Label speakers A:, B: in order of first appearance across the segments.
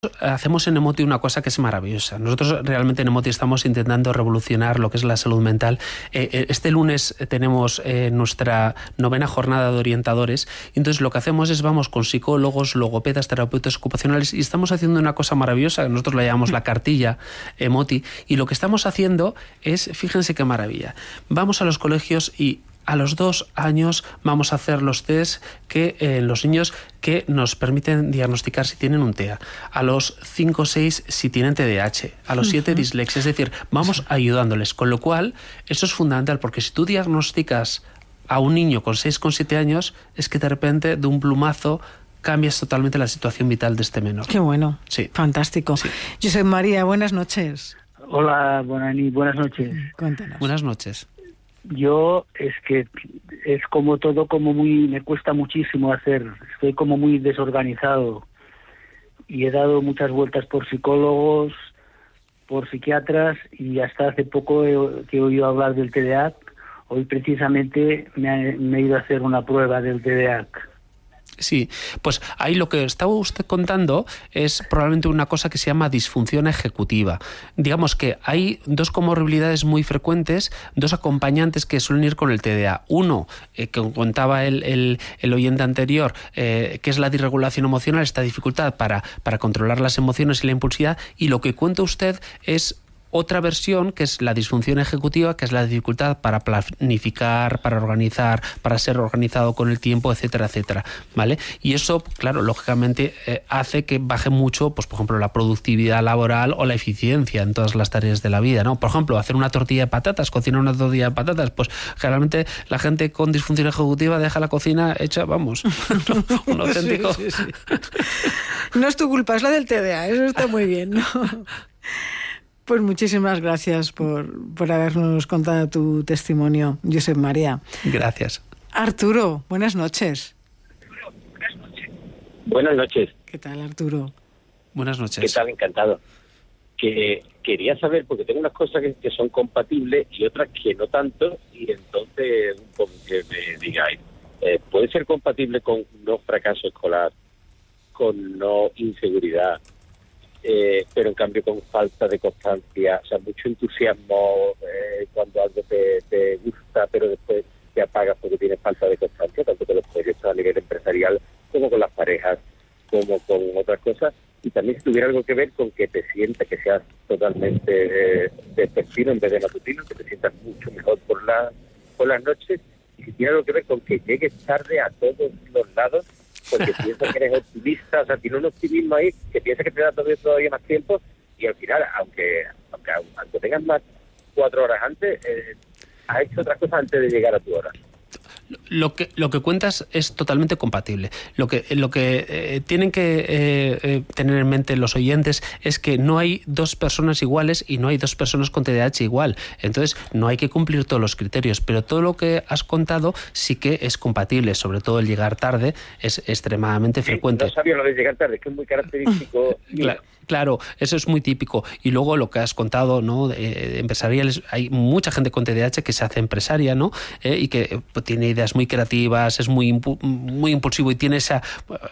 A: hacemos en Emoti una cosa que es maravillosa. Nosotros realmente en Emoti estamos intentando revolucionar lo que es la salud mental. Este lunes tenemos nuestra 9ª jornada de orientadores, y entonces lo que hacemos es vamos con psicólogos, logopedas, terapeutas ocupacionales, y estamos haciendo una cosa maravillosa, nosotros la llamamos la cartilla Emoti, y lo que estamos haciendo es, fíjense qué maravilla, vamos a los colegios y a los 2 años vamos a hacer los test que los niños que nos permiten diagnosticar si tienen un TEA, a los 5 o 6 si tienen TDAH, a los 7 dislexia, es decir, vamos ayudándoles, con lo cual eso es fundamental, porque si tú diagnosticas a un niño con 6, con 7 años, es que de repente, de un plumazo, cambias totalmente la situación vital de este menor.
B: Qué bueno,
A: sí.
B: Fantástico. Sí. Josep María, buenas noches.
C: Hola, buenas noches.
B: Cuéntanos.
A: Buenas noches.
C: Yo es que es como todo, como me cuesta muchísimo hacer, estoy como muy desorganizado y he dado muchas vueltas por psicólogos, por psiquiatras, y hasta hace poco que he oído hablar del TDAH. Hoy precisamente me he ido a hacer una prueba del TDAH.
A: Sí, pues ahí lo que estaba usted contando es probablemente una cosa que se llama disfunción ejecutiva. Digamos que hay 2 comorbilidades muy frecuentes, 2 acompañantes que suelen ir con el TDA. Uno, que contaba el oyente anterior, que es la disregulación emocional, esta dificultad para controlar las emociones y la impulsividad, y lo que cuenta usted es otra versión, que es la disfunción ejecutiva, que es la dificultad para planificar, para organizar, para ser organizado con el tiempo, etcétera, etcétera, ¿vale? Y eso, claro, lógicamente hace que baje mucho, pues por ejemplo, la productividad laboral o la eficiencia en todas las tareas de la vida, ¿no? Por ejemplo, hacer una tortilla de patatas, cocinar una tortilla de patatas, pues generalmente la gente con disfunción ejecutiva deja la cocina hecha, vamos, un auténtico...
B: Sí. No es tu culpa, es la del TDA, eso está muy bien, ¿no? Pues muchísimas gracias por habernos contado tu testimonio, Josep María.
A: Gracias.
B: Arturo, buenas noches.
D: Buenas noches.
B: ¿Qué tal, Arturo?
A: Buenas noches.
D: ¿Qué tal? Encantado. Que quería saber, porque tengo unas cosas que son compatibles y otras que no tanto, y entonces un poco que me digáis, ¿puede ser compatible con no fracaso escolar, con no inseguridad, pero en cambio con falta de constancia, o sea, mucho entusiasmo cuando algo te gusta, pero después te apagas porque tienes falta de constancia, tanto con los proyectos a nivel empresarial como con las parejas, como con otras cosas? Y también si tuviera algo que ver con que te sientas, que seas totalmente vespertino en vez de matutino, que te sientas mucho mejor por las noches, y si tiene algo que ver con que llegues tarde a todos los lados, porque piensas que eres optimista, o sea, tiene un optimismo ahí que piensas que te da todavía más tiempo, y al final, aunque tengas más 4 horas antes, has hecho otras cosas antes de llegar a tu hora.
A: Lo que cuentas es totalmente compatible. Lo que tienen que tener en mente los oyentes es que no hay 2 personas iguales y no hay 2 personas con TDAH igual. Entonces no hay que cumplir todos los criterios, pero todo lo que has contado sí que es compatible. Sobre todo el llegar tarde es extremadamente frecuente.
D: No sabía lo de llegar tarde, que es muy característico.
A: Claro, eso es muy típico. Y luego lo que has contado, ¿no? Empresariales, hay mucha gente con TDAH que se hace empresaria, ¿no? Y que tiene ideas muy creativas, es muy impulsivo y tiene esa...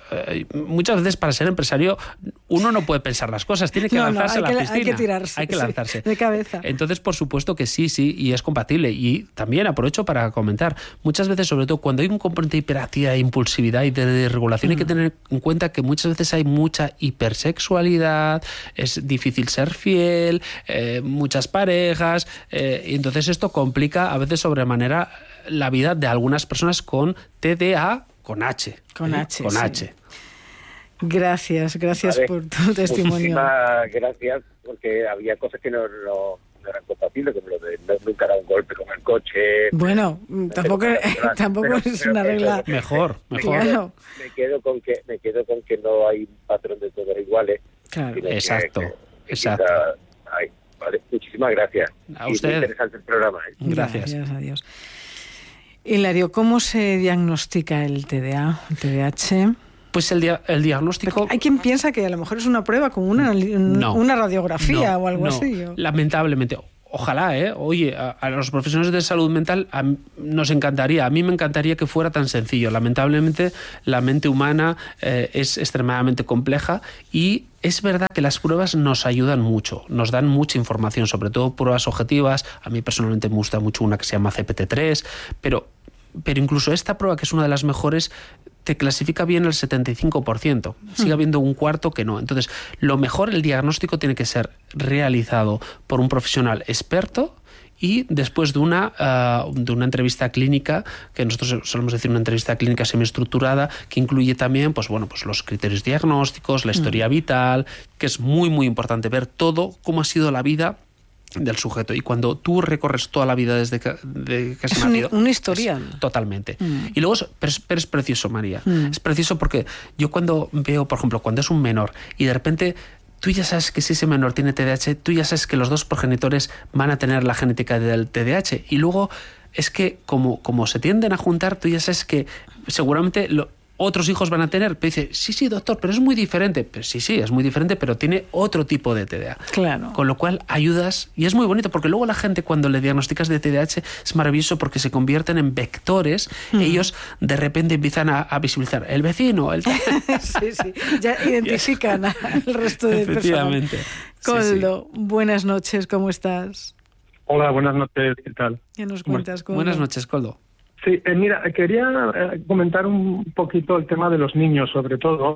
A: muchas veces para ser empresario uno no puede pensar las cosas, tiene que lanzarse a la piscina.
B: Hay que tirarse.
A: Hay que lanzarse.
B: De cabeza.
A: Entonces, por supuesto que sí, y es compatible. Y también aprovecho para comentar, muchas veces, sobre todo cuando hay un componente de hiperactividad, impulsividad y de regulación, hay que tener en cuenta que muchas veces hay mucha hipersexualidad, es difícil ser fiel, muchas parejas, y entonces esto complica a veces sobremanera la vida de algunas personas con TDA con H.
B: Con H.
A: Con
B: sí.
A: H.
B: Gracias por tu testimonio.
D: Muchísimas gracias, porque había cosas que no eran compatibles, como lo de nunca dar un golpe con el coche.
B: Bueno, tampoco es una regla.
A: Mejor.
D: Me quedo con que no hay un patrón de todos iguales.
B: Claro.
A: Exacto.
D: Vale, muchísimas gracias.
A: A usted.
D: Muy interesante el programa.
A: Gracias.
B: Adiós. Hilario, ¿cómo se diagnostica el TDA, el TDAH?
A: Pues el diagnóstico...
B: Porque hay quien piensa que a lo mejor es una prueba como una radiografía o algo así.
A: Lamentablemente. ojalá, oye, a los profesionales de salud mental nos encantaría, a mí me encantaría que fuera tan sencillo. Lamentablemente la mente humana es extremadamente compleja y es verdad que las pruebas nos ayudan mucho, nos dan mucha información, sobre todo pruebas objetivas. A mí personalmente me gusta mucho una que se llama CPT-3, pero incluso esta prueba, que es una de las mejores, te clasifica bien el 75%. Sigue habiendo un cuarto que no. Entonces, lo mejor, el diagnóstico tiene que ser realizado por un profesional experto y después de una entrevista clínica, que nosotros solemos decir una entrevista clínica semiestructurada, que incluye también pues los criterios diagnósticos, la historia vital, que es muy, muy importante ver todo, cómo ha sido la vida del sujeto. Y cuando tú recorres toda la vida desde que se ha nacido,
B: un historial.
A: Totalmente. Y luego es precioso, María. Es precioso porque yo cuando veo, por ejemplo, cuando es un menor y de repente tú ya sabes que si ese menor tiene TDAH, tú ya sabes que los dos progenitores van a tener la genética del TDAH. Y luego es que como se tienden a juntar, tú ya sabes que seguramente otros hijos van a tener. Pero dice, sí, doctor, pero es muy diferente. Pero sí, es muy diferente, pero tiene otro tipo de TDA.
B: Claro.
A: Con lo cual ayudas, y es muy bonito, porque luego la gente, cuando le diagnosticas de TDAH, es maravilloso porque se convierten en vectores. Ellos de repente empiezan a visibilizar el vecino, el...
B: Sí, ya identifican al resto de
A: Efectivamente.
B: personas. Koldo, buenas noches, ¿cómo estás?
E: Hola, buenas noches, ¿qué tal?
B: ¿Qué nos cuentas, Koldo?
A: Buenas noches, Koldo.
E: Sí, mira, quería comentar un poquito el tema de los niños, sobre todo.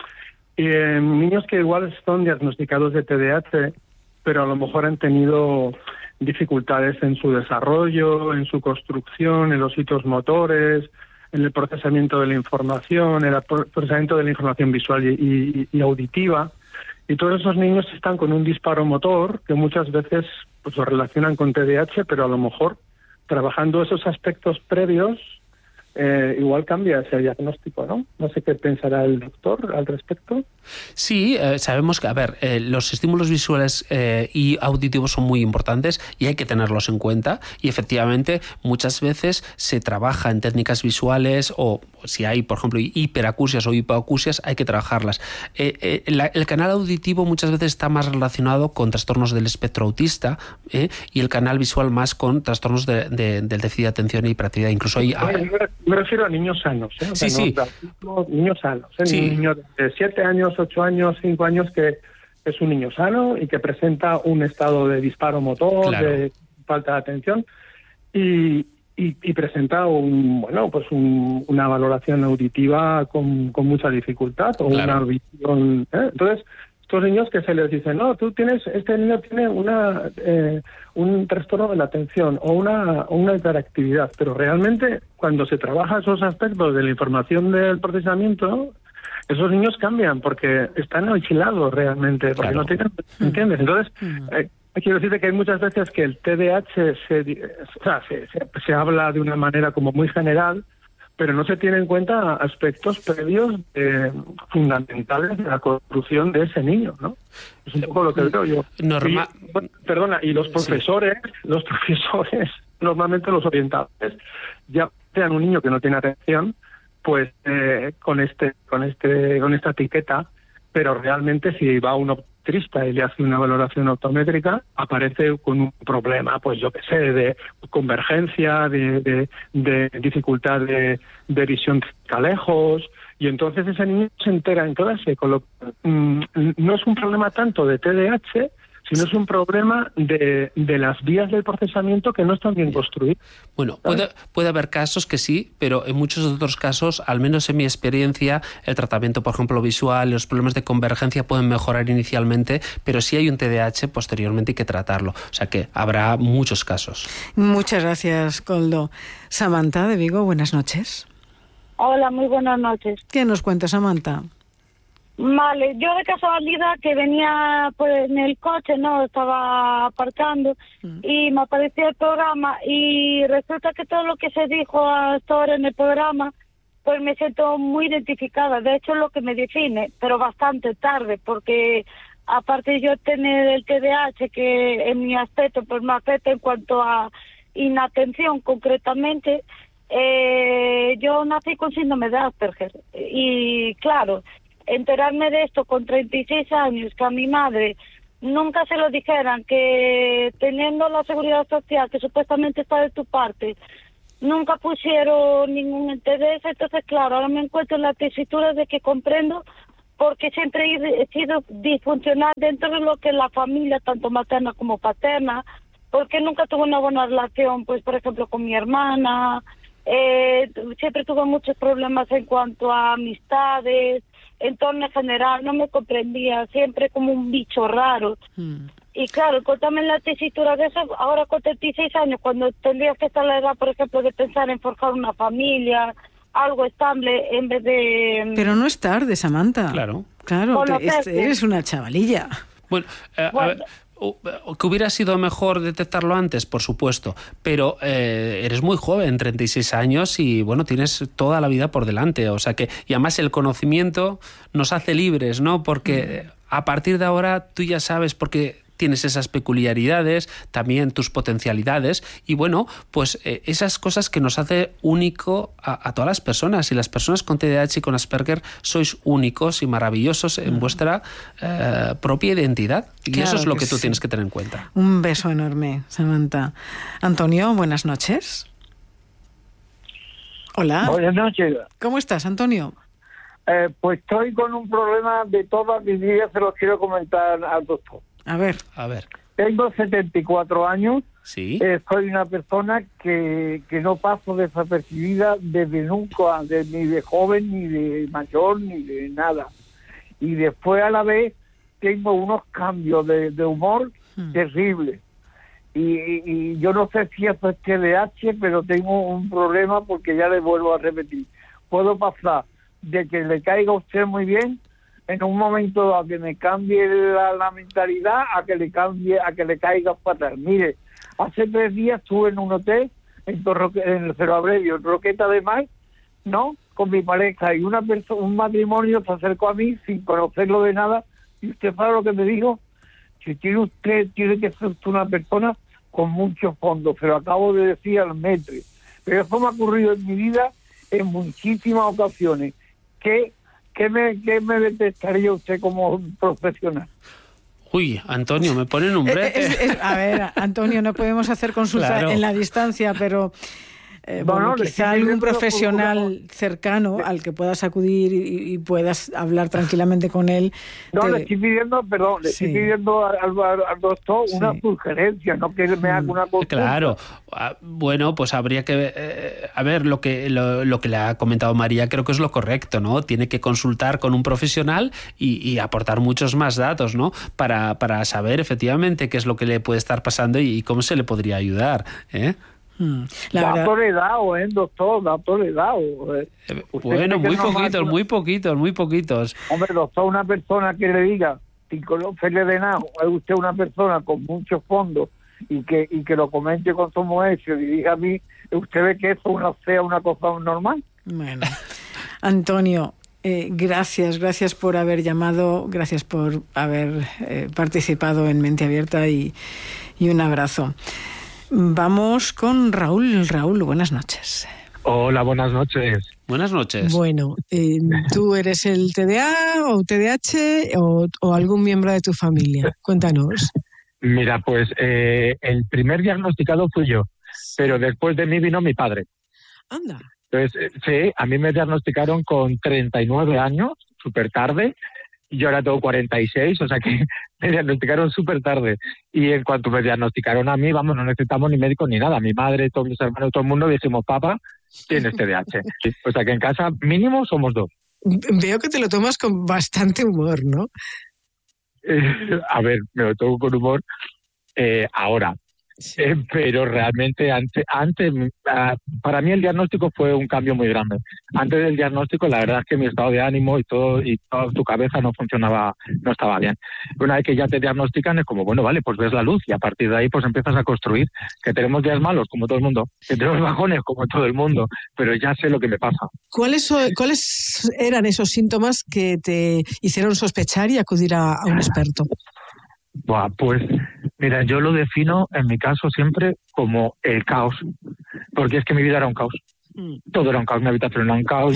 E: Niños que igual son diagnosticados de TDAH, pero a lo mejor han tenido dificultades en su desarrollo, en su construcción, en los hitos motores, en el procesamiento de la información, en el procesamiento de la información visual y auditiva. Y todos esos niños están con un disparo motor que muchas veces pues lo relacionan con TDAH, pero a lo mejor trabajando esos aspectos previos, igual cambia ese diagnóstico, ¿no? No sé qué pensará el doctor al respecto.
A: Sí, sabemos que, los estímulos visuales y auditivos son muy importantes y hay que tenerlos en cuenta. Y efectivamente, muchas veces se trabaja en técnicas visuales o si hay, por ejemplo, hiperacusias o hipoacusias, hay que trabajarlas. El canal auditivo muchas veces está más relacionado con trastornos del espectro autista y el canal visual más con trastornos del déficit de atención e hiperactividad. Incluso hay...
E: Me refiero a niños sanos. O sea,
A: sí.
E: Niños sanos.
A: Sí.
E: Un niño de 7 años, 8 años, 5 años que es un niño sano y que presenta un estado de disparo motor,
A: claro,
E: de falta de atención y presenta una valoración auditiva con mucha dificultad o
A: claro,
E: una visión. Entonces, estos niños que se les dice, no, este niño tiene un trastorno de la atención o una hiperactividad, pero realmente cuando se trabaja esos aspectos de la información del procesamiento, esos niños cambian porque están aislados realmente, porque
A: claro,
E: no tienen, ¿entiendes? Entonces, quiero decirte que hay muchas veces que el TDAH se habla de una manera como muy general, pero no se tiene en cuenta aspectos previos fundamentales de la construcción de ese niño, ¿no? Es un poco lo que veo yo. Y los profesores, normalmente los orientadores, ya sean un niño que no tiene atención, pues con esta etiqueta, pero realmente si va a un optometrista y le hace una valoración optométrica, aparece con un problema, pues yo qué sé, de convergencia, de dificultad de visión a lejos, y entonces ese niño se entera en clase, con lo no es un problema tanto de TDAH, sino es un problema de las vías del procesamiento que no están bien construidas.
A: Bueno, puede haber casos que sí, pero en muchos otros casos, al menos en mi experiencia, el tratamiento, por ejemplo, visual, los problemas de convergencia pueden mejorar inicialmente, pero si hay un TDAH, posteriormente hay que tratarlo. O sea que habrá muchos casos.
B: Muchas gracias, Koldo. Samantha de Vigo, buenas noches.
F: Hola, muy buenas noches.
B: ¿Qué nos cuenta, Samantha?
F: Vale, yo de casualidad que venía pues en el coche, ¿no? Estaba aparcando y me apareció el programa y resulta que todo lo que se dijo hasta ahora en el programa, pues me siento muy identificada. De hecho, es lo que me define, pero bastante tarde, porque aparte de yo tener el TDAH, que en mi aspecto pues me afecta en cuanto a inatención concretamente, yo nací con síndrome de Asperger y claro, enterarme de esto con 36 años, que a mi madre nunca se lo dijeran, que teniendo la seguridad social que supuestamente está de tu parte, nunca pusieron ningún interés. Entonces, claro, ahora me encuentro en la tesitura de que comprendo porque siempre he sido disfuncional dentro de lo que es la familia, tanto materna como paterna, porque nunca tuve una buena relación, pues, por ejemplo, con mi hermana. Siempre tuve muchos problemas en cuanto a amistades, entorno en general, no me comprendía, siempre como un bicho raro. Y claro, encontrarme en la tesitura de eso, ahora con 36 años, cuando tendrías que estar a la edad, por ejemplo, de pensar en forjar una familia, algo estable, en vez de...
B: Pero no es tarde, Samantha.
A: Claro.
B: Claro, eres una chavalilla.
A: Bueno, a ver, que hubiera sido mejor detectarlo antes, por supuesto, pero eres muy joven, 36 años, y bueno, tienes toda la vida por delante, o sea que, y además el conocimiento nos hace libres, ¿no? Porque a partir de ahora tú ya sabes por qué tienes esas peculiaridades, también tus potencialidades, y bueno, pues esas cosas que nos hace único a todas las personas, y las personas con TDAH y con Asperger sois únicos y maravillosos en vuestra propia identidad, y claro, eso es lo que tú tienes que tener en cuenta.
B: Un beso enorme, Samantha. Antonio, buenas noches. Hola.
G: Buenas noches.
B: ¿Cómo estás, Antonio?
G: Pues estoy con un problema de toda mi vida, se los quiero comentar al doctor.
B: A ver.
G: Tengo 74 años.
A: Sí.
G: Soy una persona que no paso desapercibida desde nunca, ni de joven, ni de mayor, ni de nada. Y después a la vez tengo unos cambios de humor terribles. Y yo no sé si eso es TDAH, pero tengo un problema porque ya le vuelvo a repetir. Puedo pasar de que le caiga a usted muy bien en un momento a que me cambie la mentalidad, a que le caiga fatal. Mire, hace 3 días estuve en un hotel en el Cerro Abrevio, en Roqueta de Mar, ¿no? Con mi pareja, y un matrimonio se acercó a mí sin conocerlo de nada, y usted sabe lo que me dijo: si tiene que ser usted una persona con muchos fondos, pero acabo de decir al metro. Pero eso me ha ocurrido en mi vida en muchísimas ocasiones. ¿Qué me detectaría usted como profesional?
A: Uy, Antonio, me ponen un brete.
B: A ver, Antonio, no podemos hacer consulta en la distancia, pero quizá algún profesional cercano al que puedas acudir y puedas hablar tranquilamente con él.
G: Le estoy pidiendo, estoy pidiendo al doctor una sugerencia, no que me haga una consulta.
A: Claro, bueno, pues habría que a ver, lo que le ha comentado María creo que es lo correcto, ¿no? Tiene que consultar con un profesional y aportar muchos más datos, ¿no? Para saber efectivamente qué es lo que le puede estar pasando y cómo se le podría ayudar, ¿eh?
G: Datos le he dado, doctor, datos le he dado.
A: Bueno, muy poquitos.
G: Hombre, doctor, una persona que le diga, sin conocerle de nada, es usted una persona con muchos fondos y que lo comente con su mujer y diga a mí, ¿usted ve que eso sea una cosa normal?
B: Bueno, Antonio, gracias por haber llamado, gracias por haber participado en Mente Abierta y un abrazo. Vamos con Raúl. Raúl, buenas noches.
H: Hola, buenas noches.
A: Buenas noches.
I: Bueno, ¿tú eres el TDA o TDAH o algún miembro de tu familia? Cuéntanos.
H: Mira, pues el primer diagnosticado fui yo, pero después de mí vino mi padre.
I: Anda.
H: Entonces, sí, a mí me diagnosticaron con 39 años, súper tarde. Yo ahora tengo 46, o sea que me diagnosticaron súper tarde. Y en cuanto me diagnosticaron a mí, vamos, no necesitamos ni médicos ni nada. Mi madre, todos mis hermanos, todo el mundo dijimos, papá, tienes TDAH. O sea que en casa mínimo somos 2.
I: Veo que te lo tomas con bastante humor, ¿no?
H: A ver, me lo tomo con humor ahora. Sí. Pero realmente antes para mí el diagnóstico fue un cambio muy grande. Antes del diagnóstico la verdad es que mi estado de ánimo y toda tu cabeza no funcionaba, no estaba bien. Una vez que ya te diagnostican es como, bueno, vale, pues ves la luz y a partir de ahí pues empiezas a construir. Que tenemos días malos como todo el mundo, que tenemos bajones como todo el mundo, pero ya sé lo que me pasa.
I: ¿Cuáles eran esos síntomas que te hicieron sospechar y acudir a un experto?
H: Pues mira, yo lo defino en mi caso siempre como el caos, porque es que mi vida era un caos. Todo era un caos, mi habitación era un caos,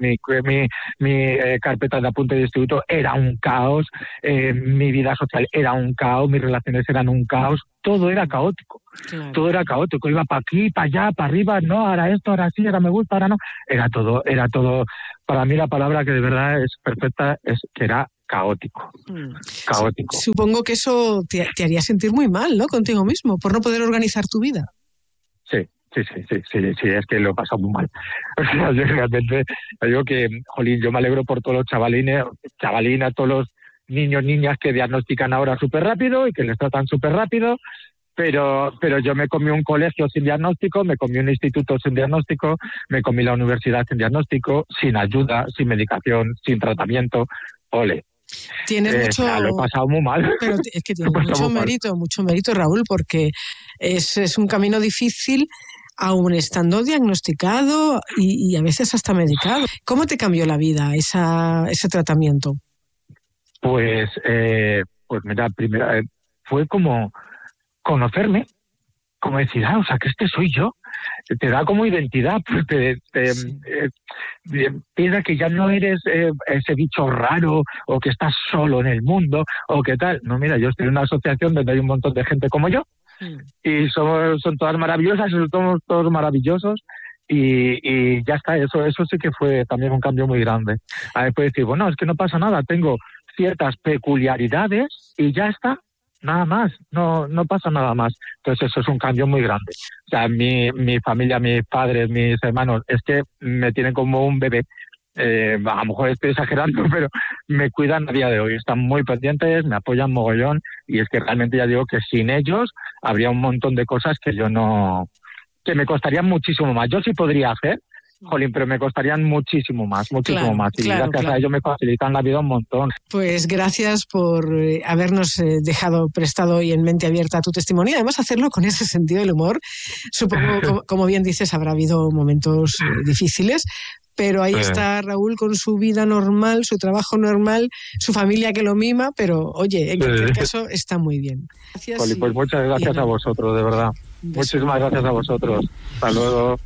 H: mi carpeta de apuntes de instituto era un caos, mi vida social era un caos, mis relaciones eran un caos, todo era caótico. Claro. Todo era caótico, iba para aquí, para allá, para arriba, no, ahora esto, ahora sí, ahora me gusta, ahora no. Era todo, para mí la palabra que de verdad es perfecta es que era caótico. Caótico.
I: Supongo que eso te haría sentir muy mal, ¿no? Contigo mismo, por no poder organizar tu vida.
H: Sí, es que lo he pasado muy mal. O sea, yo realmente digo que, jolín, yo me alegro por todos los chavalinas, todos los niños, niñas que diagnostican ahora súper rápido y que les tratan súper rápido, pero yo me comí un colegio sin diagnóstico, me comí un instituto sin diagnóstico, me comí la universidad sin diagnóstico, sin ayuda, sin medicación, sin tratamiento. Ole.
I: Tienes mucho...
H: Lo he pasado muy mal.
I: Pero es que tienes mucho mérito, Raúl, porque es un camino difícil, aún estando diagnosticado y a veces hasta medicado. ¿Cómo te cambió la vida ese tratamiento?
H: Pues mira, primero fue como conocerme, como decir, o sea, que este soy yo. Te da como identidad, pues piensa que ya no eres ese bicho raro o que estás solo en el mundo o qué tal. No, mira, yo estoy en una asociación donde hay un montón de gente como yo y son todas maravillosas, somos todos maravillosos y ya está. Eso sí que fue también un cambio muy grande. A ver, puedes decir, bueno, es que no pasa nada, tengo ciertas peculiaridades y ya está. Nada más, no pasa nada más. Entonces eso es un cambio muy grande. O sea, mi familia, mis padres, mis hermanos, es que me tienen como un bebé. A lo mejor estoy exagerando, pero me cuidan a día de hoy. Están muy pendientes, me apoyan mogollón y es que realmente ya digo que sin ellos habría un montón de cosas que que me costarían muchísimo más. Yo sí podría hacer, jolín, pero me costarían muchísimo más. Y gracias a ello me facilitan la vida un montón.
I: Pues gracias por habernos dejado prestado hoy en Mente Abierta tu testimonio, y además hacerlo con ese sentido del humor. Supongo, como bien dices, habrá habido momentos difíciles, pero ahí está Raúl con su vida normal, su trabajo normal, su familia que lo mima, pero oye, en cualquier caso está muy bien. Gracias.
H: Jolín, pues muchas gracias a vosotros, de verdad. Muchísimas gracias a vosotros. Hasta luego.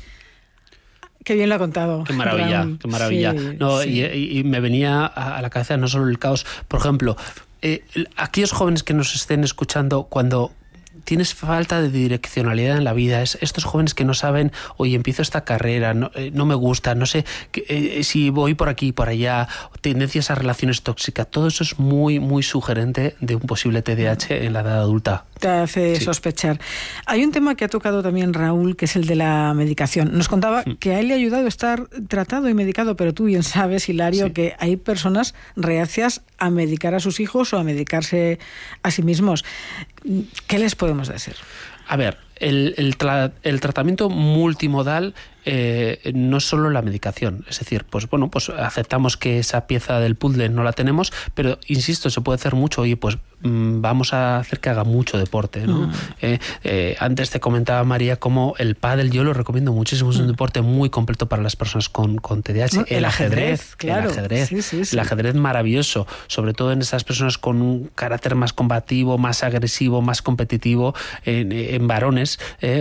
B: Qué bien lo ha contado.
A: Qué maravilla, Raúl. Qué maravilla. Sí. Y me venía a la cabeza no solo el caos. Por ejemplo, aquellos jóvenes que nos estén escuchando, cuando tienes falta de direccionalidad en la vida, estos jóvenes que no saben, oye, empiezo esta carrera, no me gusta, no sé si voy por aquí, por allá, tendencias a relaciones tóxicas, todo eso es muy, muy sugerente de un posible TDAH en la edad adulta.
B: Te hace sospechar. Hay un tema que ha tocado también Raúl, que es el de la medicación. Nos contaba que a él le ha ayudado a estar tratado y medicado, pero tú bien sabes, Hilario, que hay personas reacias a medicar a sus hijos o a medicarse a sí mismos. ¿Qué les podemos decir?
A: A ver, el tratamiento multimodal no es solo la medicación, es decir, pues aceptamos que esa pieza del puzzle no la tenemos, pero insisto, se puede hacer mucho. Oye, pues vamos a hacer que haga mucho deporte, ¿no? Antes te comentaba, María, cómo el pádel yo lo recomiendo muchísimo, es un deporte muy completo para las personas con TDAH. El ajedrez, claro. El ajedrez maravilloso, sobre todo en esas personas con un carácter más combativo, más agresivo, más competitivo, en varones,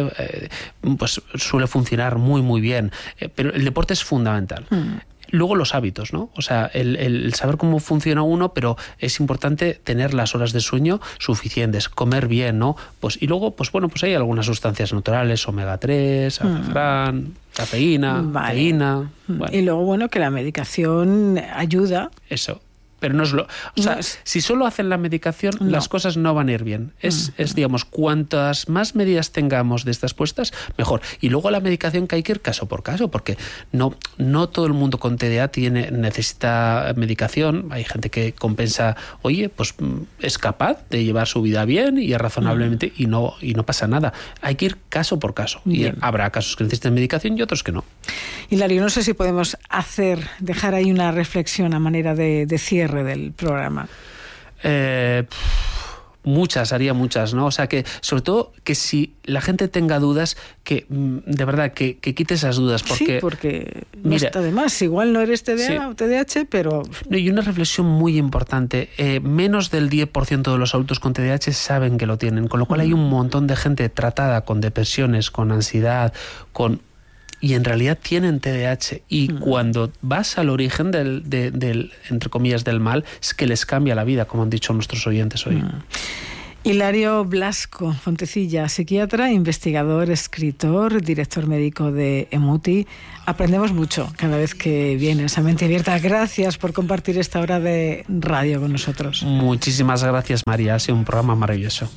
A: pues suele funcionar muy bien, pero el deporte es fundamental. Luego los hábitos, ¿no? O sea, el saber cómo funciona uno, pero es importante tener las horas de sueño suficientes, comer bien, ¿no? Pues y luego, pues hay algunas sustancias naturales, omega 3, azafrán, cafeína, teína. Bueno.
B: Y luego, que la medicación ayuda.
A: Eso. Pero no es lo... O sea, si solo hacen la medicación, las cosas no van a ir bien. Es, digamos, cuantas más medidas tengamos de estas puestas, mejor. Y luego la medicación que hay que ir caso por caso, porque no todo el mundo con TDA necesita medicación. Hay gente que compensa, oye, pues es capaz de llevar su vida bien y razonablemente y no pasa nada. Hay que ir caso por caso. Bien. Y habrá casos que necesiten medicación y otros que no.
B: Hilario, no sé si podemos dejar ahí una reflexión a manera de cierre del programa.
A: Haría muchas, ¿no? O sea, que sobre todo que si la gente tenga dudas, que de verdad que quite esas dudas,
B: porque no está de más. Igual no eres TDA o TDAH, pero...
A: No, y una reflexión muy importante, menos del 10% de los adultos con TDAH saben que lo tienen, con lo cual hay un montón de gente tratada con depresiones, con ansiedad, con y en realidad tienen TDAH. Y cuando vas al origen del, entre comillas, del mal, es que les cambia la vida, como han dicho nuestros oyentes hoy.
B: Hilario Blasco Fontecilla, psiquiatra, investigador, escritor, director médico de EMUTI. Aprendemos mucho cada vez que vienes a Mente Abierta. Gracias por compartir esta hora de radio con nosotros.
A: Muchísimas gracias, María. Ha sido un programa maravilloso.